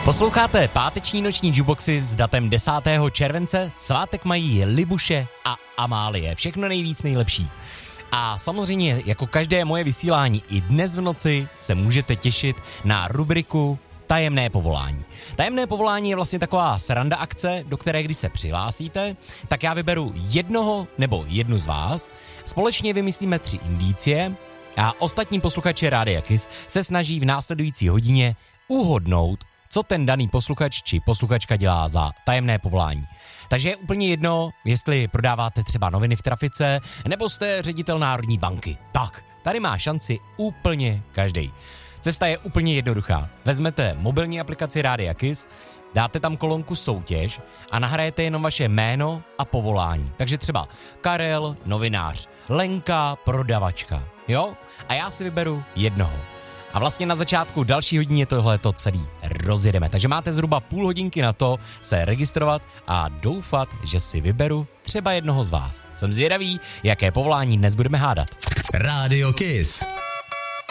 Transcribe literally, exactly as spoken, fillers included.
Posloucháte páteční noční jukeboxy s datem desátého července. Svátek mají Libuše a Amálie. Všechno nejvíc nejlepší. A samozřejmě, jako každé moje vysílání, i dnes v noci se můžete těšit na rubriku Tajemné povolání. Tajemné povolání je vlastně taková sranda akce, do které když se přihlásíte, tak já vyberu jednoho nebo jednu z vás, společně vymyslíme tři indicie a ostatní posluchači Rádia Kiss se snaží v následující hodině uhodnout, co ten daný posluchač či posluchačka dělá za tajemné povolání. Takže je úplně jedno, jestli prodáváte třeba noviny v trafice, nebo jste ředitel Národní banky. Tak, tady má šanci úplně každej. Cesta je úplně jednoduchá. Vezmete mobilní aplikaci Rádia Kiss, dáte tam kolonku soutěž a nahrajete jenom vaše jméno a povolání. Takže třeba Karel, novinář, Lenka, prodavačka. Jo? A já si vyberu jednoho. A vlastně na začátku další hodině tohleto celý rozjedeme. Takže máte zhruba půl hodinky na to se registrovat a doufat, že si vyberu třeba jednoho z vás. Jsem zvědavý, jaké povolání dnes budeme hádat. Rádio Kiss.